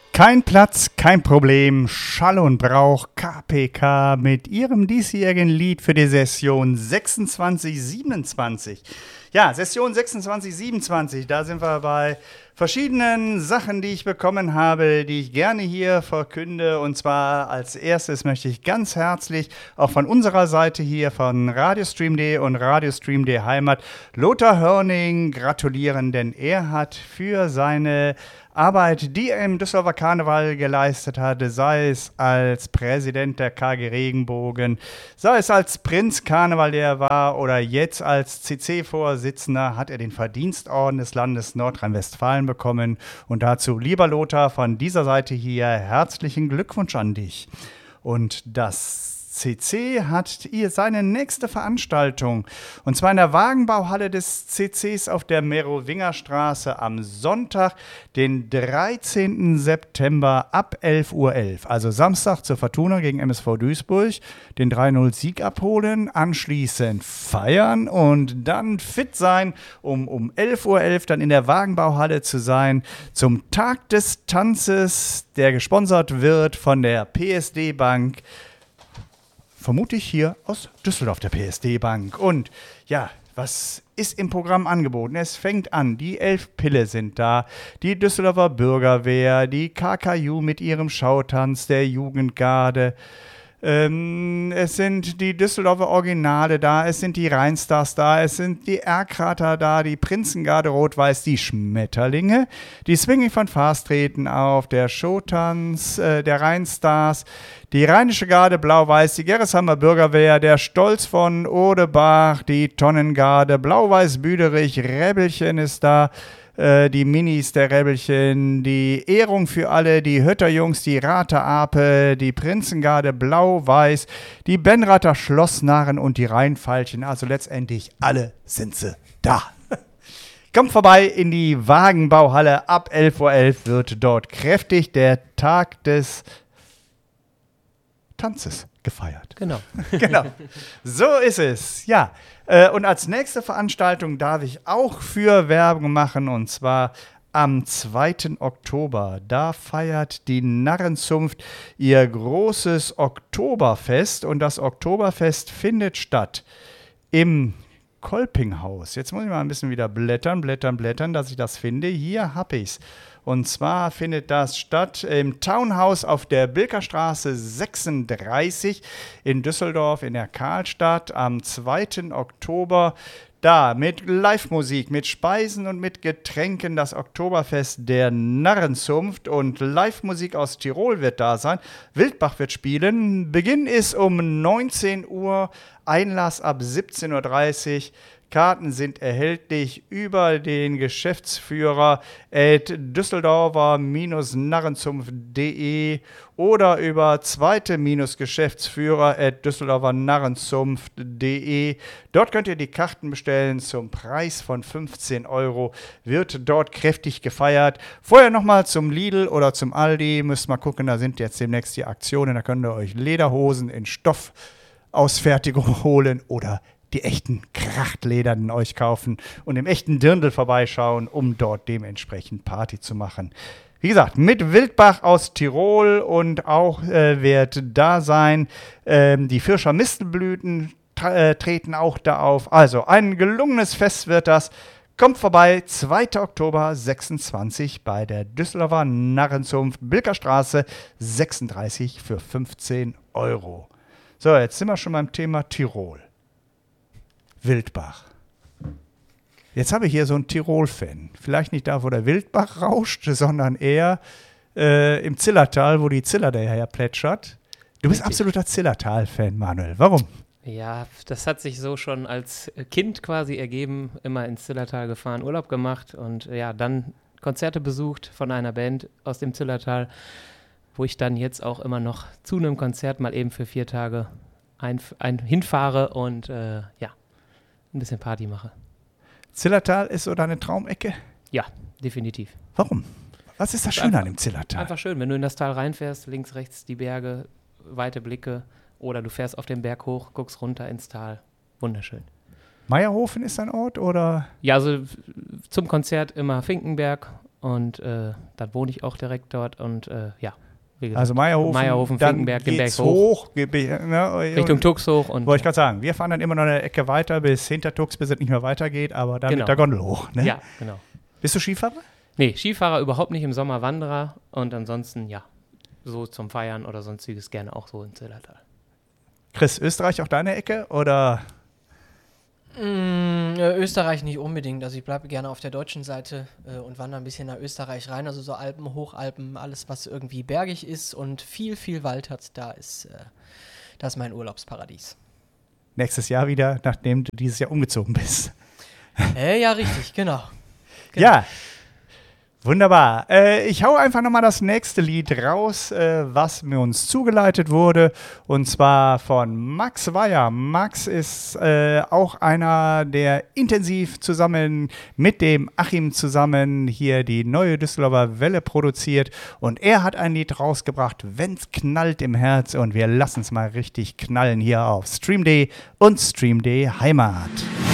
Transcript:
Kein Platz, kein Problem, Schall und Brauch, KPK mit ihrem diesjährigen Lied für die Session 26-27. Ja, Session 26-27, da sind wir bei verschiedenen Sachen, die ich bekommen habe, die ich gerne hier verkünde. Und zwar als erstes möchte ich ganz herzlich auch von unserer Seite hier von Radiostream.de und Radiostream.de Heimat Lothar Hörning gratulieren, denn er hat für seine Arbeit, die er im Düsseldorfer Karneval geleistet hatte, sei es als Präsident der KG Regenbogen, sei es als Prinz Karneval, der er war, oder jetzt als CC-Vorsitzender, hat er den Verdienstorden des Landes Nordrhein-Westfalen bekommen. Und dazu, lieber Lothar, von dieser Seite hier herzlichen Glückwunsch an dich. Und das CC hat seine nächste Veranstaltung, und zwar in der Wagenbauhalle des CCs auf der Merowingerstraße am Sonntag, den 13. September ab 11:11 Uhr. Also Samstag zur Fortuna gegen MSV Duisburg, den 3-0-Sieg abholen, anschließend feiern und dann fit sein, um 11:11 Uhr dann in der Wagenbauhalle zu sein, zum Tag des Tanzes, der gesponsert wird von der PSD Bank. Vermute ich hier aus Düsseldorf, der PSD Bank. Und ja, was ist im Programm angeboten? Es fängt an, die Elfpille sind da, die Düsseldorfer Bürgerwehr, die KKU mit ihrem Schautanz der Jugendgarde. Es sind die Düsseldorfer Originale da, es sind die Rheinstars da, es sind die Erkrater da, die Prinzengarde Rot-Weiß, die Schmetterlinge, die Swinging Fanfars treten auf, der Showtanz der Rheinstars, die Rheinische Garde Blau-Weiß, die Gerresheimer Bürgerwehr, der Stolz von Odebach, die Tonnengarde Blau-Weiß-Büderich, Rebelchen ist da, die Minis der Rebelchen, die Ehrung für alle, die Hötterjungs, die Raterape, die Prinzengarde Blau-Weiß, die Benrather Schlossnarren und die Rheinfeilchen. Also letztendlich alle sind sie da. Kommt vorbei in die Wagenbauhalle. Ab 11:11 Uhr wird dort kräftig der Tag des Tanzes gefeiert. Genau. Genau. So ist es. Ja. Und als nächste Veranstaltung darf ich auch für Werbung machen, und zwar am 2. Oktober. Da feiert die Narrenzunft ihr großes Oktoberfest, und das Oktoberfest findet statt im Kolpinghaus. Jetzt muss ich mal ein bisschen wieder blättern, dass ich das finde. Hier habe ich es. Und zwar findet das statt im Townhouse auf der Bilkerstraße 36 in Düsseldorf in der Karlstadt am 2. Oktober. Da mit Live-Musik, mit Speisen und mit Getränken das Oktoberfest der Narrenzunft, und Live-Musik aus Tirol wird da sein. Wildbach wird spielen. Beginn ist um 19 Uhr, Einlass ab 17:30 Uhr. Karten sind erhältlich über den Geschäftsführer @düsseldorfer-narrenzunft.de oder über zweite-geschäftsführer @düsseldorfernarrenzunft.de. Dort könnt ihr die Karten bestellen zum Preis von 15 €. Wird dort kräftig gefeiert. Vorher nochmal zum Lidl oder zum Aldi. Müsst mal gucken, da sind jetzt demnächst die Aktionen. Da könnt ihr euch Lederhosen in Stoffausfertigung holen oder die echten Krachtledernen euch kaufen und im echten Dirndl vorbeischauen, um dort dementsprechend Party zu machen. Wie gesagt, mit Wildbach aus Tirol, und auch wird da sein, die Firscher Mistelblüten treten auch da auf. Also ein gelungenes Fest wird das. Kommt vorbei, 2. Oktober 26 bei der Düsseldorfer Narrenzunft, Bilkerstraße 36 für 15 €. So, jetzt sind wir schon beim Thema Tirol. Wildbach. Jetzt habe ich hier so einen Tirol-Fan. Vielleicht nicht da, wo der Wildbach rauscht, sondern eher im Zillertal, wo die Ziller daher plätschert. Du bist absoluter Zillertal-Fan, Manuel. Warum? Ja, das hat sich so schon als Kind quasi ergeben. Immer ins Zillertal gefahren, Urlaub gemacht und ja, dann Konzerte besucht von einer Band aus dem Zillertal, wo ich dann jetzt auch immer noch zu einem Konzert mal eben für 4 Tage hinfahre und ein bisschen Party mache. Zillertal ist so deine Traumecke? Ja, definitiv. Warum? Was ist das Schöne an dem Zillertal? Einfach schön, wenn du in das Tal reinfährst, links, rechts die Berge, weite Blicke, oder du fährst auf den Berg hoch, guckst runter ins Tal. Wunderschön. Meierhofen ist ein Ort, oder? Ja, also zum Konzert immer Finkenberg Und dann wohne ich auch direkt dort und ja, wie gesagt. Also Meierhofen, Finkenberg, den Berg hoch. Richtung Tux hoch. Wollte ich gerade sagen, wir fahren dann immer noch eine Ecke weiter bis hinter Tux, bis es nicht mehr weitergeht, aber dann mit der Gondel hoch. Ne? Ja, genau. Bist du Skifahrer? Nee, Skifahrer überhaupt nicht, im Sommer Wanderer und ansonsten, ja, so zum Feiern oder sonstiges gerne auch so in Zillertal. Chris, Österreich auch deine Ecke oder? Österreich nicht unbedingt. Also ich bleibe gerne auf der deutschen Seite und wandere ein bisschen nach Österreich rein. Also so Alpen, Hochalpen, alles was irgendwie bergig ist und viel, viel Wald hat, das ist mein Urlaubsparadies. Nächstes Jahr wieder, nachdem du dieses Jahr umgezogen bist. Ja, richtig, genau. Ja, wunderbar. Ich hau einfach nochmal das nächste Lied raus, was mir uns zugeleitet wurde, und zwar von Max Weyer. Max ist auch einer, der intensiv zusammen mit dem Achim zusammen hier die neue Düsseldorfer Welle produziert, und er hat ein Lied rausgebracht, Wenn's knallt im Herz, und wir lassen es mal richtig knallen hier auf Stream.de und Stream.de Heimat.